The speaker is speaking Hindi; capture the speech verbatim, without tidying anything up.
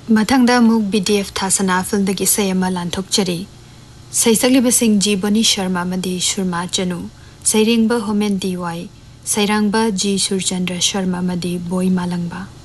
मथंगदा मुक बीडीएफ थासना फिल्म की सैमा लांथोकचरी सैसक्लिबसिंग जी बनी शर्मा मदी शुरमा चनु सैरिंगबा होमेन दीवाई सैरांगबा जी सुरचंद्र शर्मा मदी बोई मालंगबा।